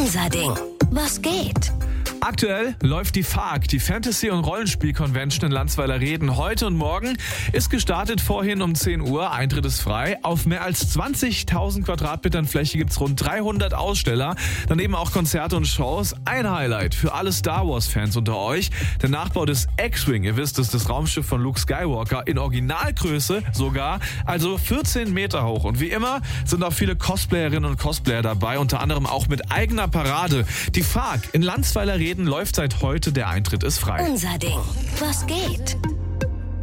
Unser Ding. Was geht? Aktuell läuft die FARC, die Fantasy- und Rollenspiel-Convention in Landsweiler Reden. Heute und morgen ist gestartet, vorhin um 10 Uhr. Eintritt ist frei. Auf mehr als 20.000 Quadratmetern Fläche gibt's rund 300 Aussteller. Daneben auch Konzerte und Shows. Ein Highlight für alle Star Wars-Fans unter euch. Der Nachbau des X-Wing, ihr wisst es, das Raumschiff von Luke Skywalker, in Originalgröße sogar, also 14 Meter hoch. Und wie immer sind auch viele Cosplayerinnen und Cosplayer dabei, unter anderem auch mit eigener Parade. Die FARC in Landsweiler Reden läuft seit heute, der Eintritt ist frei. Unser Ding. Was geht?